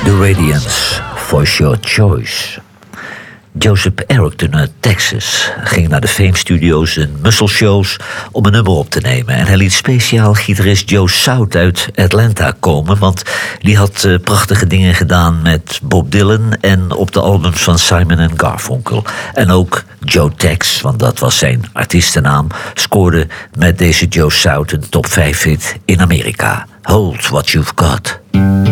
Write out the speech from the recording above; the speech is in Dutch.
The Radiance, Voice Your Choice. Joseph Erickton uit Texas ging naar de Fame Studios en Muscle Shows om een nummer op te nemen. En hij liet speciaal gitarist Joe South uit Atlanta komen, want die had prachtige dingen gedaan met Bob Dylan en op de albums van Simon & Garfunkel. En ook Joe Tex, want dat was zijn artiestennaam, scoorde met deze Joe South een top 5 hit in Amerika. Hold What You've Got.